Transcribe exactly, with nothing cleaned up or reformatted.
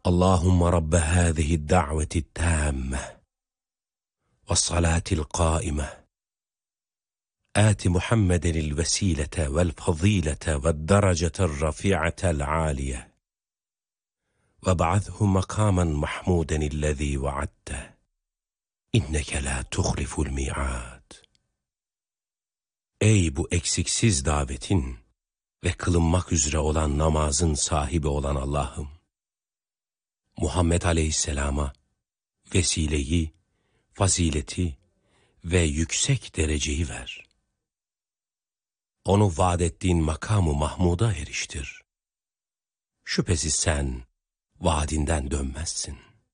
Allahümme Rabbe hâzihi da'veti tâmme ve salatil qâime آت محمد الوسيلة والفضيلة والدرجة الرفيعة العالية وابعثه مقاما محمودا الذي وعدته إنك لا تخلف الميعاد. Ey bu eksiksiz davetin ve kılınmak üzere olan namazın sahibi olan Allah'ım, Muhammed Aleyhisselam'a vesileyi, fazileti ve yüksek dereceyi ver. Onu vaad ettiğin makamı Mahmud'a eriştir. Şüphesiz sen vaadinden dönmezsin.